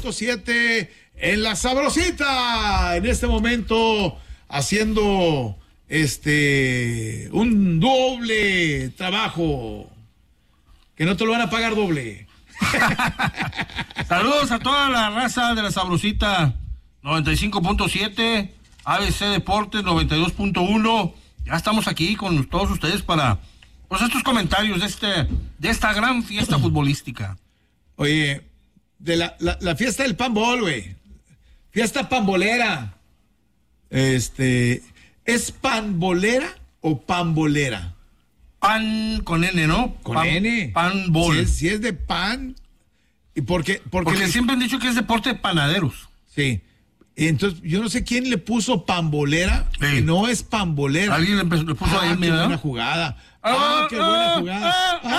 95.7 en La Sabrosita. En este momento haciendo un doble trabajo. Que no te lo van a pagar doble. Saludos a toda la raza de La Sabrosita. 95.7, ABC Deportes 92.1. Ya estamos aquí con todos ustedes para pues estos comentarios de esta gran fiesta futbolística. Oye, de la fiesta del panbol, güey. Fiesta panbolera. ¿Es panbolera o panbolera? Pan con N, ¿no? Con N. Panbol. Si es de pan. ¿Y porque siempre han dicho que es deporte de panaderos. Sí. Entonces, yo no sé quién le puso pambolera, sí. Que no es pambolera. Alguien le puso ahí, qué buena jugada. Qué buena jugada.